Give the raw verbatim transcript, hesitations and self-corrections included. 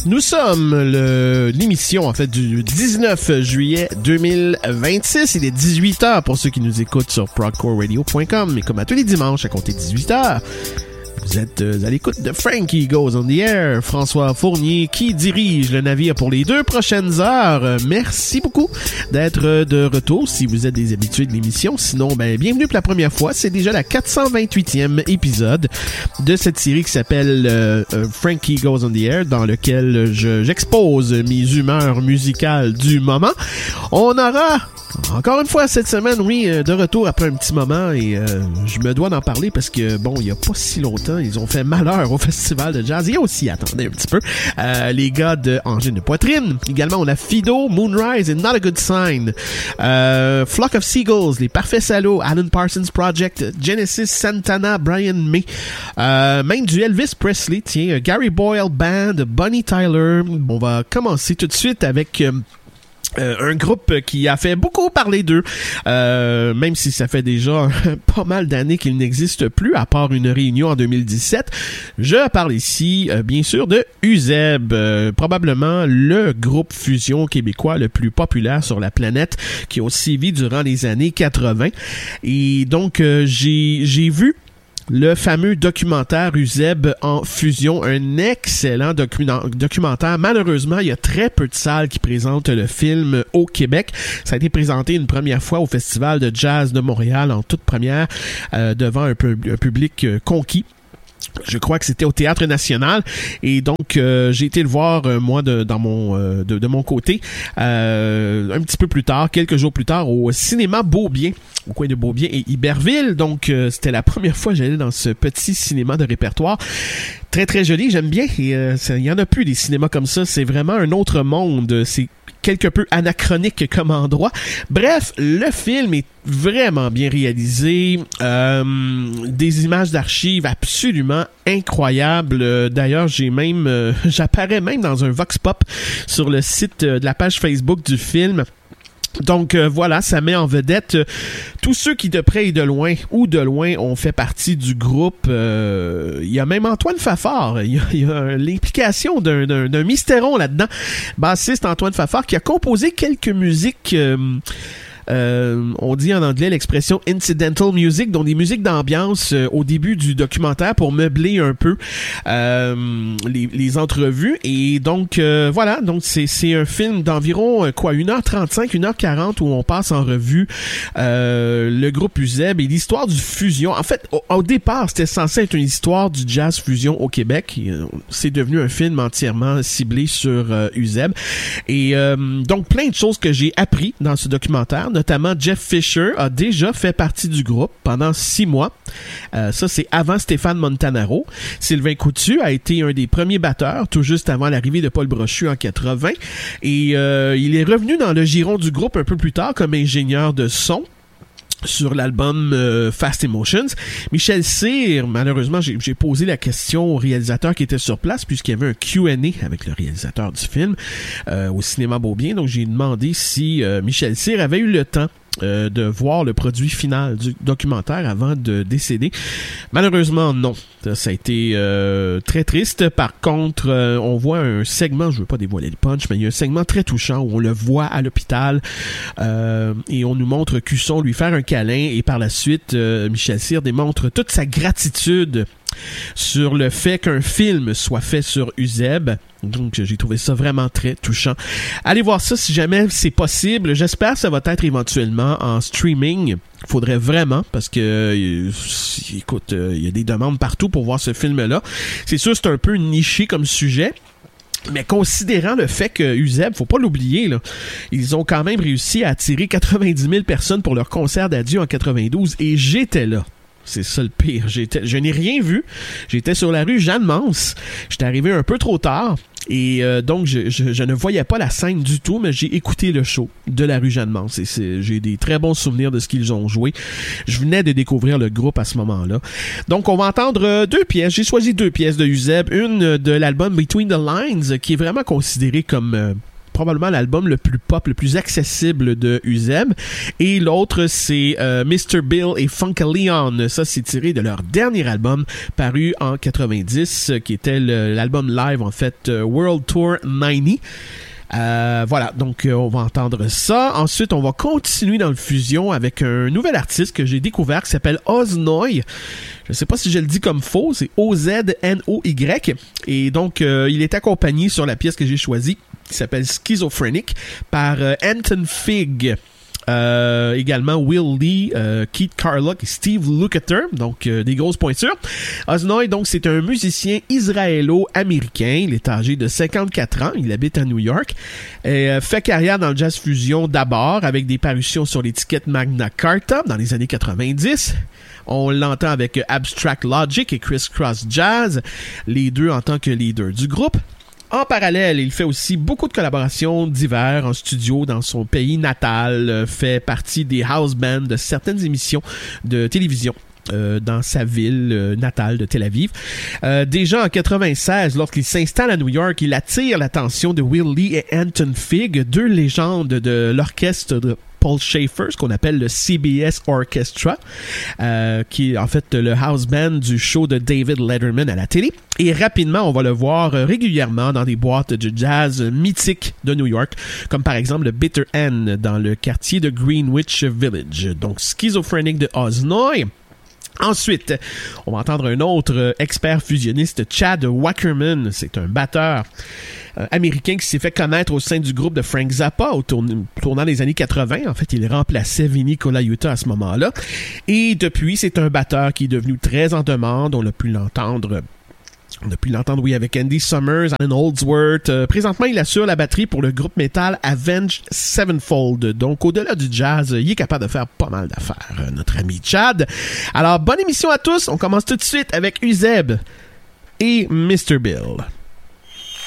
Nous sommes le, l'émission en fait du dix-neuf juillet deux mille vingt-six. Il est dix-huit heures pour ceux qui nous écoutent sur progcore radio point com. Et comme à tous les dimanches à compter dix-huit heures, vous êtes euh, à l'écoute de Frankie Goes on the Air, François Fournier qui dirige le navire pour les deux prochaines heures. Euh, merci beaucoup d'être de retour si vous êtes des habitués de l'émission. Sinon, ben bienvenue pour la première fois. C'est déjà la quatre cent vingt-huitième épisode de cette série qui s'appelle euh, euh, Frankie Goes on the Air, dans lequel je, j'expose mes humeurs musicales du moment. On aura encore une fois cette semaine, oui, de retour après un petit moment, et euh, je me dois d'en parler parce que, bon, il y a pas si longtemps, ils ont fait malheur au festival de jazz. Il y a aussi, attendez un petit peu, euh, les gars de Angine de Poitrine. Également, on a Fido, Moonrise et Not a Good Sign. Euh, Flock of Seagulls, Les Parfaits Salauds, Alan Parsons Project, Genesis, Santana, Brian May. Euh, même du Elvis Presley, tiens, Gary Boyle Band, Bonnie Tyler. On va commencer tout de suite avec... Euh, Euh, un groupe qui a fait beaucoup parler d'eux, euh, même si ça fait déjà pas mal d'années qu'il n'existe plus, à part une réunion en deux mille dix-sept. Je parle ici, euh, bien sûr, de Uzeb, euh, probablement le groupe fusion québécois le plus populaire sur la planète, qui a aussi sévi durant les années quatre-vingts. Et donc, euh, j'ai, j'ai vu le fameux documentaire Uzeb en fusion, un excellent docu- documentaire. Malheureusement, il y a très peu de salles qui présentent le film au Québec. Ça a été présenté une première fois au Festival de jazz de Montréal, en toute première, euh, devant un, pu- un public euh, conquis. Je crois que c'était au Théâtre National, et donc euh, j'ai été le voir euh, moi de dans mon euh, de, de mon côté euh, un petit peu plus tard, quelques jours plus tard, au cinéma Beaubien, au coin de Beaubien et Iberville. Donc euh, c'était la première fois que j'allais dans ce petit cinéma de répertoire. Très très joli, j'aime bien. Et euh, il y en a plus des cinémas comme ça. C'est vraiment un autre monde. C'est quelque peu anachronique comme endroit. Bref, le film est vraiment bien réalisé. Euh, des images d'archives absolument incroyables. D'ailleurs, j'ai même, euh, j'apparais même dans un vox pop sur le site de la page Facebook du film. Donc euh, voilà, ça met en vedette euh, tous ceux qui de près et de loin ou de loin ont fait partie du groupe. Euh, il y a même Antoine Fafard, il y a, il y a l'implication d'un, d'un, d'un mystéron là-dedans, bassiste Antoine Fafard, qui a composé quelques musiques... Euh, Euh, on dit en anglais l'expression incidental music, donc des musiques d'ambiance euh, au début du documentaire pour meubler un peu euh, les, les entrevues. Et donc euh, voilà, donc c'est, c'est un film d'environ euh, quoi, une heure trente-cinq, une heure quarante, où on passe en revue euh, le groupe Uzeb et l'histoire du fusion. En fait, au, au départ, c'était censé être une histoire du jazz fusion au Québec. Et, euh, c'est devenu un film entièrement ciblé sur euh, Uzeb. Et euh, donc plein de choses que j'ai appris dans ce documentaire. Notamment, Jeff Fisher a déjà fait partie du groupe pendant six mois. Euh, ça, c'est avant Stéphane Montanaro. Sylvain Coutu a été un des premiers batteurs, tout juste avant l'arrivée de Paul Brochu en quatre-vingts. Et euh, il est revenu dans le giron du groupe un peu plus tard comme ingénieur de son sur l'album euh, Fast Emotions. Michel Cyr, malheureusement, j'ai, j'ai posé la question au réalisateur qui était sur place, puisqu'il y avait un Q and A avec le réalisateur du film euh, au cinéma Beaubien. Donc, j'ai demandé si euh, Michel Cyr avait eu le temps Euh, de voir le produit final du documentaire avant de décéder. Malheureusement, non. Ça a été euh, très triste. Par contre, euh, on voit un segment, je veux pas dévoiler le punch, mais il y a un segment très touchant où on le voit à l'hôpital euh, et on nous montre Cusson lui faire un câlin, et par la suite, euh, Michel Cyr démontre toute sa gratitude sur le fait qu'un film soit fait sur Uzeb. Donc, j'ai trouvé ça vraiment très touchant. Allez voir ça si jamais c'est possible. J'espère que ça va être éventuellement en streaming. Faudrait vraiment, parce que, euh, écoute, il euh, y a des demandes partout pour voir ce film-là. C'est sûr, c'est un peu niché comme sujet. Mais considérant le fait que Uzeb, faut pas l'oublier, là, ils ont quand même réussi à attirer quatre-vingt-dix mille personnes pour leur concert d'adieu en quatre-vingt-douze, et j'étais là. C'est ça le pire. J'étais, je n'ai rien vu. J'étais sur la rue Jeanne-Mance. J'étais arrivé un peu trop tard. Et euh, donc, je, je, je ne voyais pas la scène du tout, mais j'ai écouté le show de la rue Jeanne-Mance. Et c'est, j'ai des très bons souvenirs de ce qu'ils ont joué. Je venais de découvrir le groupe à ce moment-là. Donc, on va entendre euh, deux pièces. J'ai choisi deux pièces de Uzeb. Une de l'album Between the Lines, qui est vraiment considérée comme... Euh, probablement l'album le plus pop, le plus accessible de Uzeb. Et l'autre, c'est euh, mister Bill et Funkaleon. Ça, c'est tiré de leur dernier album paru en quatre-vingt-dix, qui était le, l'album live, en fait, World Tour quatre-vingt-dix. Euh, voilà, donc euh, on va entendre ça. Ensuite, on va continuer dans le fusion avec un nouvel artiste que j'ai découvert qui s'appelle Oznoy. Je sais pas si je le dis comme faux, c'est O Z N O Y. Et donc, euh, il est accompagné sur la pièce que j'ai choisie, qui s'appelle Schizophrenic, par euh, Anton Fig. Euh, également Will Lee, euh, Keith Carlock et Steve Lukather, donc euh, des grosses pointures. Oznoy, donc, c'est un musicien israélo-américain. Il est âgé de cinquante-quatre ans. Il habite à New York. Et euh, fait carrière dans le jazz fusion d'abord avec des parutions sur l'étiquette Magna Carta dans les années quatre-vingt-dix. On l'entend avec Abstract Logic et Criss Cross Jazz, les deux en tant que leader du groupe. En parallèle, il fait aussi beaucoup de collaborations diverses en studio dans son pays natal, fait partie des house bands de certaines émissions de télévision. Euh, dans sa ville euh, natale de Tel Aviv. Euh, déjà en quatre-vingt-seize, lorsqu'il s'installe à New York, il attire l'attention de Will Lee et Anton Fig, deux légendes de l'orchestre de Paul Schaefer, ce qu'on appelle le C B S Orchestra, euh, qui est en fait le house band du show de David Letterman à la télé. Et rapidement, on va le voir euh, régulièrement dans des boîtes de jazz mythiques de New York, comme par exemple le Bitter End dans le quartier de Greenwich Village. Donc, Schizophrenic de Oznoy. Ensuite, on va entendre un autre expert fusionniste, Chad Wackerman. C'est un batteur euh, américain qui s'est fait connaître au sein du groupe de Frank Zappa au tourn- tournant des années quatre-vingts. En fait, il remplaçait Vinnie Colaiuta à ce moment-là. Et depuis, c'est un batteur qui est devenu très en demande. On a pu l'entendre... On a pu l'entendre, oui, avec Andy Summers, Alan Holdsworth. Euh, présentement, il assure la batterie pour le groupe métal Avenged Sevenfold. Donc, au-delà du jazz, il est capable de faire pas mal d'affaires, euh, notre ami Chad. Alors, bonne émission à tous. On commence tout de suite avec Uzeb et mister Bill.